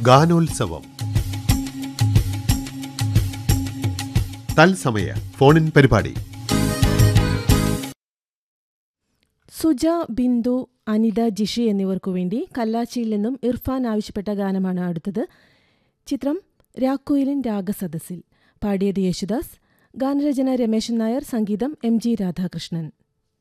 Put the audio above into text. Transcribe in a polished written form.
ഗാനോത്സവം തത്സമയ ഫോണിൻ പരിപാടി. സുജ, ബിന്ദു, അനിത, ജിഷി എന്നിവർക്കു വേണ്ടി കല്ലാച്ചിയിൽ നിന്നും ഇർഫാൻ ആവശ്യപ്പെട്ട ഗാനമാണ് അടുത്തത്. ചിത്രം രാക്കോയിലിൻ രാഗസദസ്സിൽ. പാടിയത് യേശുദാസ്. ഗാനരചന രമേശൻ നായർ. സംഗീതം MG രാധാകൃഷ്ണൻ.